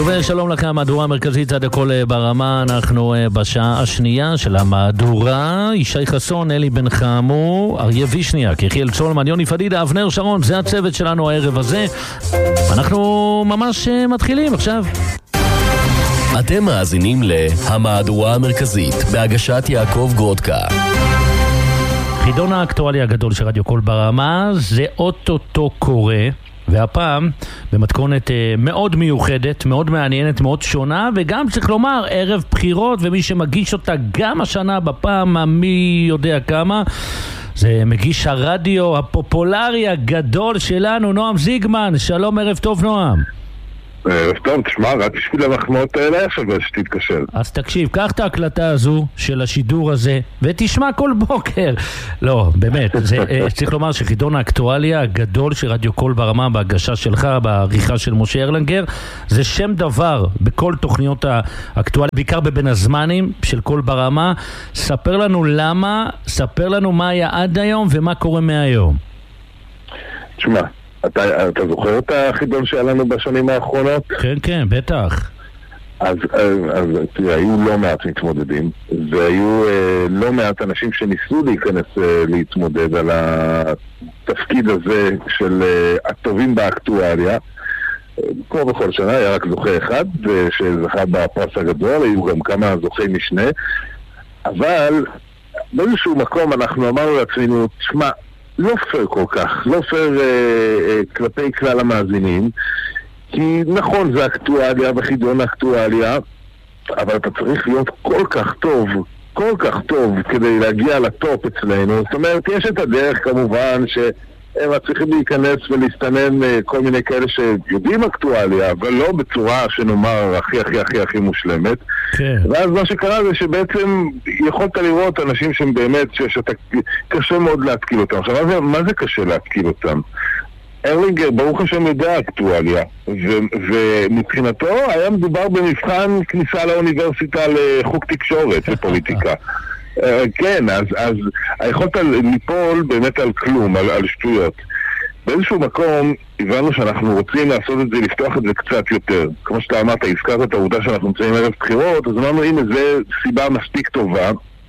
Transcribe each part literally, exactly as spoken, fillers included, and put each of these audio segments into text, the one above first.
ושלום לכם, המהדורה המרכזית עד הכל ברמה. אנחנו בשעה השנייה של המהדורה. ישי חסון, אלי בן חמו, אריה וישניאק, יחיאל צולמן, יוני פדידה, אבנר שרון, זה הצוות שלנו הערב הזה. אנחנו ממש מתחילים עכשיו. אתם מאזינים להמהדורה המרכזית בהגשת יעקב גרודקה. חידון האקטואליה הגדול של רדיו קול ברמה, זה אוטוטו קורה, והפעם במתכונת מאוד מיוחדת, מאוד מעניינת, מאוד שונה, וגם צריך לומר ערב בחירות, ומי שמגיש אותה גם השנה בפעם המי יודע כמה, זה מגיש הרדיו הפופולרי הגדול שלנו, נועם זיגמן. שלום, ערב טוב נועם. ערב טוב, תשמע, רק בשביל המחמאות האלה עכשיו שתתקשר. אז תקשיב, קח את ההקלטה הזו של השידור הזה ותשמע כל בוקר. לא, באמת, זה, צריך לומר שחידון האקטואליה הגדול של רדיו קול ברמה, בהגשה שלך, בעריכה של משה ארלנגר, זה שם דבר בכל תוכניות האקטואליה, בעיקר בבין הזמנים של קול ברמה. ספר לנו למה, ספר לנו מה היה עד היום ומה קורה מהיום. תשמע, אתה, אתה זוכר את החידון שהיה לנו בשנים האחרונות? כן, כן, בטח. אז, אז, אז תראה, היו לא מעט מתמודדים, והיו אה, לא מעט אנשים שניסו להיכנס אה, להתמודד על התפקיד הזה של אה, הטובים באקטואליה. כמו בכל שנה היה רק זוכה אחד שזכה בפרס הגדול, היו גם כמה זוכי משנה, אבל באיזשהו מקום אנחנו אמרנו לעצמנו, תשמע, לא פייר כל כך, לא פייר אה, אה, כלפי כלל המאזינים, כי נכון זה אקטואליה וחידון אקטואליה, אבל אתה צריך להיות כל כך טוב, כל כך טוב כדי להגיע לטופ אצלנו. זאת אומרת, יש את הדרך כמובן שהם צריכים להיכנס ולהסתנן כל מיני כאלה שיודעים אקטואליה, אבל לא בצורה שנאמר הכי הכי הכי הכי מושלמת. כן. ואז מה שקרה זה שבעצם יכולת לראות אנשים שהם באמת, שאתה קשה מאוד להתקיל אותם. עכשיו, מה זה, מה זה קשה להתקיל אותם? ארלינגר, ברוך השם, יודע אקטואליה, ו- ומבחינתו היה מדובר במבחן כניסה לאוניברסיטה לחוק תקשורת ופוליטיקה. כן, אז, אז יכולת ליפול באמת על כלום, על, על שטויות. באיזשהו מקום הבנו שאנחנו רוצים לעשות את זה, לפתוח את זה קצת יותר. כמו שאתה אמרת, הזכרת את העובדה שאנחנו נמצאים ערב בחירות, אז אמרנו, הנה, זה סיבה מספיק טובה.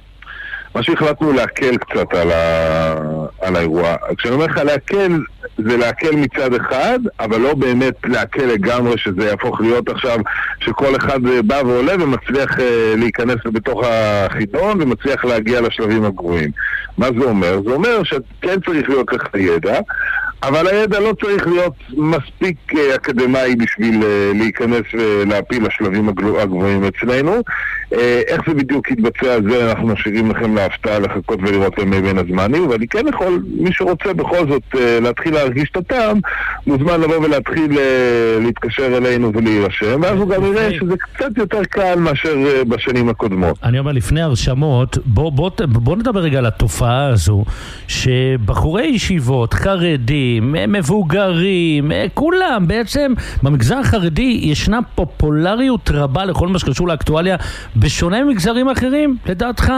מה שהחלטנו להקל קצת על, ה... על האירוע. כשאני אומר לך להקל, זה להקל מצד אחד, אבל לא באמת להקל לגמרי שזה יהפוך להיות עכשיו שכל אחד בא ועולה ומצליח להיכנס בתוך החידון ומצליח להגיע לשלבים הגבוהים. מה זה אומר? זה אומר שכן צריך להיות לך ידע, אבל הידע לא צריך להיות מספיק אקדמי בשביל להיכנס ולהפיל לשלבים הגבוהים אצלנו. איך זה בדיוק יתבצע זה, אנחנו משאירים לכם להפתעה לחכות ולראות למי בין הזמנים, ואני כן יכול, מי שרוצה בכל זאת להתחיל להרגיש את הטעם, מוזמן לבוא ולהתחיל להתקשר אלינו ולהירשם, ואז הוא גם יראה שזה קצת יותר קל מאשר בשנים הקודמות. אני אומר, לפני הרשמות, בוא, בוא, בוא נדבר רגע על התופעה הזו, שבחורי ישיבות, חרדים, מבוגרים, כולם בעצם, במגזר החרדי ישנה פופולריות רבה לכל מה שקשור לאקטואליה, בשונה ממגזרים אחרים, לדעתך?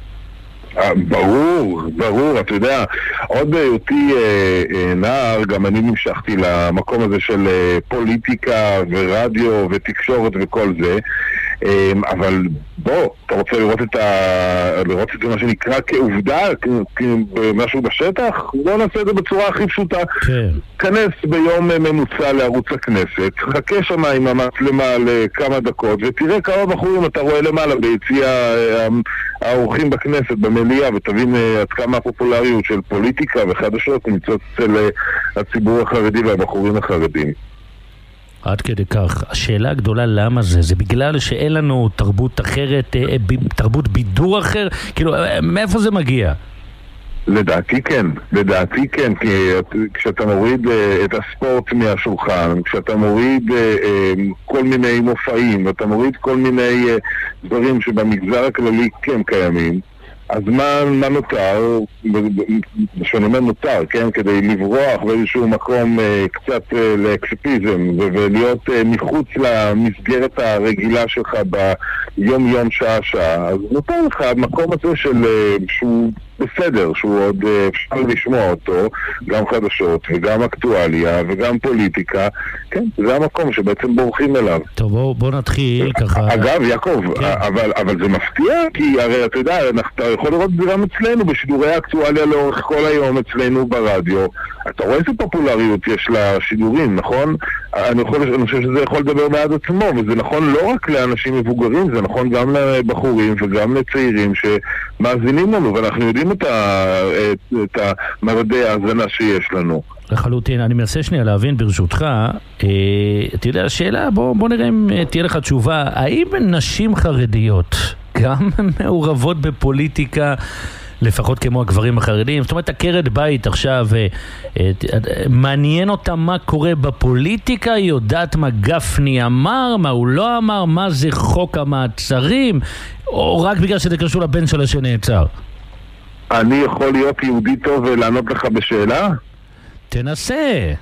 ברור, ברור, אתה יודע, עוד בהיותי אה, אה, נער, גם אני נמשכתי למקום הזה של אה, פוליטיקה ורדיו ותקשורת וכל זה, אה, אבל בוא, אתה רוצה לראות את, ה... לראות את זה מה שנקרא כעובדה, כמשהו בשטח? בוא נעשה את זה בצורה הכי פשוטה. כן. כנס ביום ממוצע לערוץ הכנסת, חכה שם עם המצלמה לכמה דקות, ותראה כמה בחורים אתה רואה למעלה ביציע האורחים בכנסת, במליאה, ותבין עד כמה הפופולריות של פוליטיקה וחדשות נמצאת אצל הציבור החרדי והבחורים החרדים. עד כדי כך. השאלה הגדולה למה זה? זה בגלל שאין לנו תרבות אחרת, תרבות בידור אחר? כאילו, מאיפה זה מגיע? לדעתי כן, לדעתי כן, כי כשאתה מוריד את הספורט מהשולחן, כשאתה מוריד כל מיני מופעים, ואתה מוריד כל מיני דברים שבמגזר הכללי כן קיימים, אז מה, מה נותר, שאני אומר נותר, כן, כדי לברוח באיזשהו מקום אה, קצת אה, לאקספיזם ולהיות אה, מחוץ למסגרת הרגילה שלך ביום יום שעה שעה, אז נותר לך המקום הזה של אה, שהוא בסדר, שהוא עוד אפשר לשמוע אותו, גם חדשות וגם אקטואליה וגם פוליטיקה, כן, זה המקום שבעצם בורחים אליו. טוב, בוא, בוא נתחיל ככה. אגב, יעקב, כן. אבל, אבל זה מפתיע, כי הרי אתה יודע, אתה יכול לראות זה גם אצלנו, בשידורי האקטואליה לאורך כל היום אצלנו ברדיו, אתה רואה איזה פופולריות יש לשידורים, נכון? אני, יכול, אני חושב שזה יכול לדבר בעד עצמו, וזה נכון לא רק לאנשים מבוגרים, זה נכון גם לבחורים וגם לצעירים שמאזינים לנו, ואנחנו יודעים את, ה, את, את המרדי ההאזנה שיש לנו. לחלוטין, אני מנסה שנייה להבין ברשותך, אה, אתה יודע, השאלה, בוא, בוא נראה אם תהיה לך תשובה, האם נשים חרדיות גם מעורבות בפוליטיקה, לפחות כמו הגברים החרדים? זאת אומרת, עקרת בית עכשיו, אה, אה, מעניין אותה מה קורה בפוליטיקה, היא יודעת מה גפני אמר, מה הוא לא אמר, מה זה חוק המעצרים, או רק בגלל שזה קשור לבן שלה שנעצר? אני יכול להיות יהודי טוב ולענות לך בשאלה? תנסה.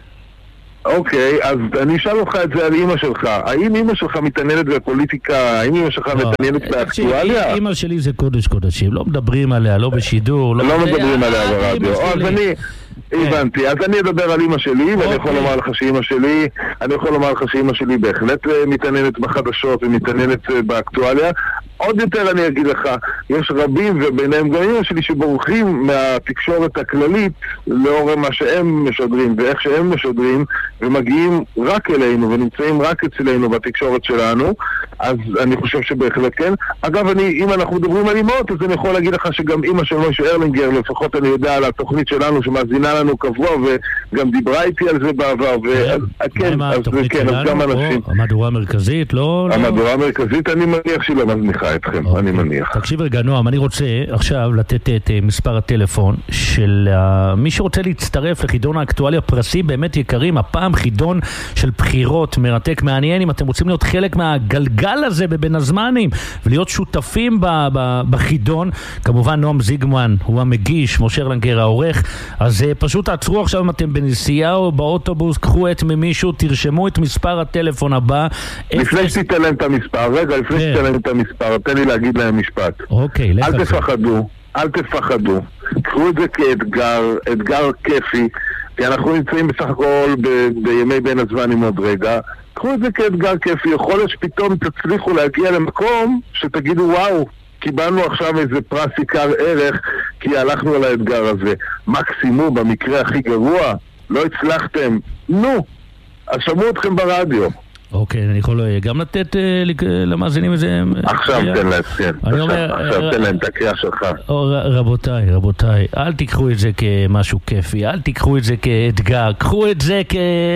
אוקיי, אז אני אשאל אותך את זה על אמא שלך. האם אמא שלך מתעניינת בפוליטיקה? האם אמא שלך מתעניינת באקטואליה? אמא שלי זה קודש קודשים, לא מדברים עליה, לא בשידור. לא מדברים עליה ברדיו. אז אני... הבנתי, אז אני אדבר על אמא שלי, ואני יכול לומר לך שאמא שלי, אני יכול לומר לך שאמא שלי בהחלט מתעניינת בחדשות ומתעניינת באקטואליה. עוד יותר אני אגיד לך, יש רבים וביניהם גם אמא שלי שבורחים מהתקשורת הכללית לאור מה שהם משדרים ואיך שהם משדרים, ומגיעים רק אלינו ונמצאים רק אצלנו בתקשורת שלנו. אז אני חושב שבהחלט כן. אגב, אני, אם אנחנו מדברים על אמאות, אז אני יכול להגיד לך שגם אמא של מוישה ארלינגר, לפחות אני יודע על התוכנית שלנו שמאזינה לנו קבוע, וגם דיברה איתי על זה בעבר. וכן, אז כן, אז גם אנשים. המהדורה המרכזית, לא... המהדורה המרכזית, אני מניח שהיא לא מזניחה אתכם, אני מניח. תקשיב רגע, נועם, אני רוצה עכשיו לתת את מספר הטלפון של מי שרוצה להצטרף לחידון האקטואליה פרסי באמת יקרים, הפעם חידון של בחירות מרתק מעניין. אם אתם רוצים להיות חלק מהגלגל הזה בבין הזמנים ולהיות שותפים בחידון, כמובן נועם זיגמן הוא המגיש, משה ארלינגר העורך, אז פשוט תעצרו עכשיו אם אתם בנסיעה או באוטובוס, קחו את ממישהו, תרשמו את מספר הטלפון הבא. לפני שתיתן להם את המספר, רגע, לפני שתיתן להם את המספר, תן לי להגיד להם משפט. אוקיי, אל תפחדו, אל תפחדו. קחו את זה כאתגר, אתגר כיפי, כי אנחנו נמצאים בסך הכל ב- בימי בין הזמנים עוד רגע. קחו את זה כאתגר כיפי, יכול להיות שפתאום תצליחו להגיע למקום שתגידו וואו, קיבלנו עכשיו איזה פרס עיקר ערך כי הלכנו על האתגר הזה. מקסימום, במקרה הכי גרוע, לא הצלחתם, נו, אז שמעו אתכם ברדיו. אוקיי, אני יכול גם לתת למאזינים איזה... עכשיו תן להם, כן. עכשיו תן להם את הקריאה שלך. רבותיי, רבותיי, אל תיקחו את זה כמשהו כיפי, אל תיקחו את זה כאתגר, קחו את זה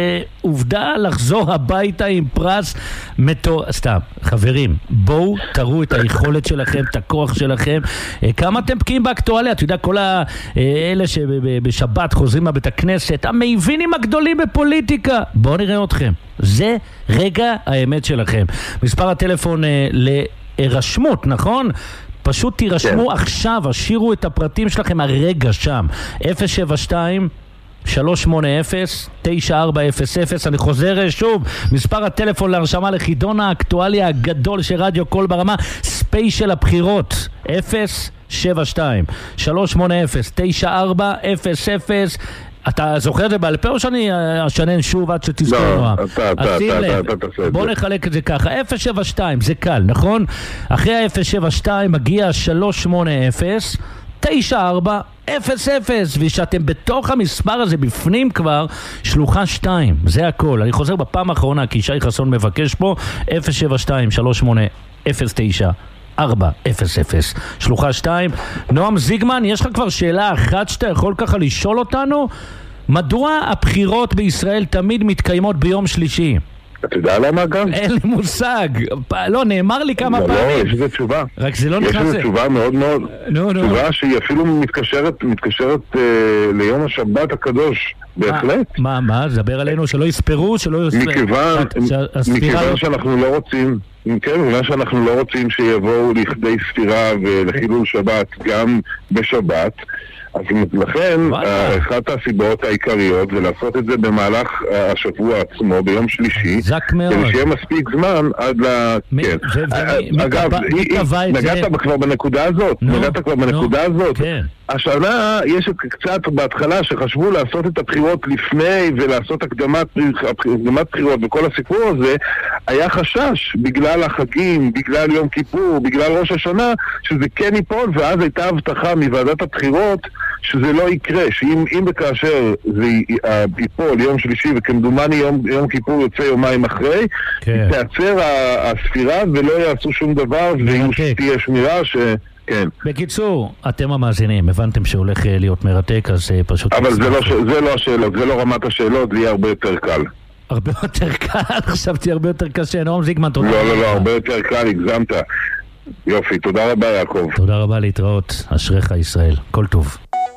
כעובדה לחזור הביתה עם פרס מטור... סתם, חברים, בואו תראו את היכולת שלכם, את הכוח שלכם. כמה אתם בקיאים באקטואליה? אתה יודע, כל האלה שבשבת חוזרים מבית הכנסת, המעיבינים הגדולים בפוליטיקה. בואו נראה אתכם. זה רגע האמת שלכם. מספר הטלפון אה, להירשמות, נכון? פשוט תירשמו כן. עכשיו, השאירו את הפרטים שלכם הרגע שם. אפס שבע שתיים שלוש שמונה אפס תשע ארבע אפס אפס. אני חוזר שוב, מספר הטלפון להרשמה לחידון האקטואליה הגדול של רדיו קול ברמה, ספיישל הבחירות, אפס שבע שתיים שלוש שמונה אפס תשע ארבע אפס אפס. אתה זוכר את זה בעל פה או שאני אשנן שוב עד שתזכור? לא, אתה, אתה, אתה, אתה תעשה את זה. בוא נחלק את זה ככה, אפס שבע שתיים, זה קל, נכון? אחרי ה-אפס שבע שתיים מגיע שלוש שמונה אפס תשע ארבע אפס אפס, ושאתם בתוך המספר הזה בפנים כבר, שלוחה שתיים, זה הכל. אני חוזר בפעם האחרונה, כי שי חסון מבקש פה, אפס שבע שתיים שלוש שמונה אפס תשע ארבע אפס אפס, שלוחה שתיים. נועם זיגמן, יש לך כבר שאלה אחת שאתה יכול ככה לשאול אותנו? מדוע הבחירות בישראל תמיד מתקיימות ביום שלישי? אתה יודע למה גם? אין לי מושג. לא, נאמר לי כמה פעמים. לא, יש איזו תשובה. רק זה לא נכנס... יש איזו תשובה מאוד מאוד... תשובה שהיא אפילו מתקשרת ליום השבת הקדוש. בהחלט. מה, מה? דבר עלינו שלא יספרו, שלא... מכיוון שאנחנו לא רוצים... כן, בגלל שאנחנו לא רוצים שיבואו לכדי ספירה ולחילול שבת גם בשבת, אז לכן, אחת הסיבות העיקריות זה לעשות את זה במהלך השבוע עצמו, ביום שלישי, כדי שיהיה מספיק זמן עד ל... כן. אגב, נגעת כבר בנקודה הזאת, נגעת כבר בנקודה הזאת. השנה יש קצת בהתחלה שחשבו לעשות את הבחירות לפני ולעשות הקדמת בחירות וכל הסיפור הזה, היה חשש בגלל החגים, בגלל יום כיפור, בגלל ראש השנה, שזה כן ייפול, ואז הייתה הבטחה מוועדת הבחירות שזה לא יקרה, שאם אם וכאשר זה ייפול יום שלישי וכמדומני יום, יום כיפור יוצא יומיים אחרי, כן. תעצר הספירה ולא יעשו שום דבר ותהיה שמירה ש... כן. בקיצור, אתם המאזינים, הבנתם שהולך להיות מרתק, אז פשוט... אבל זה לא, זה לא השאלות, זה לא רמת השאלות, זה יהיה הרבה יותר קל. הרבה יותר קל? חשבתי הרבה יותר קשה. נורם זיגמן, תודה. לא, לא, לא, הרבה יותר קל, הגזמת. יופי, תודה רבה יעקב. תודה רבה, להתראות. אשריך ישראל. כל טוב.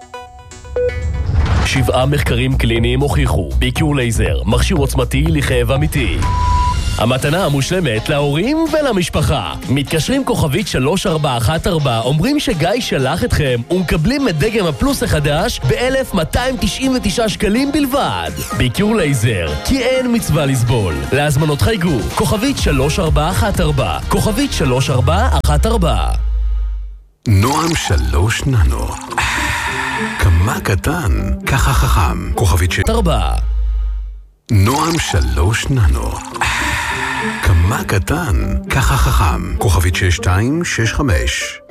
שבעה מחקרים קליניים הוכיחו ביקור לייזר, מכשיר עוצמתי לכאב אמיתי. המתנה המושלמת להורים ולמשפחה. מתקשרים כוכבית שלוש ארבע אחת ארבע, אומרים שגיא שלח אתכם ומקבלים את דגם הפלוס החדש ב-אלף מאתיים תשעים ותשעה שקלים בלבד. ביקור לייזר, כי אין מצווה לסבול. להזמנות חייגו, כוכבית שלוש ארבע אחת ארבע, כוכבית שלוש ארבע אחת ארבע. נועם שלוש ננו. כמה קטן, ככה חכם. כוכבית ש... ארבע. נועם שלוש ננו. כמה קטן, ככה חכם. כוכבית שש שתיים שש חמש.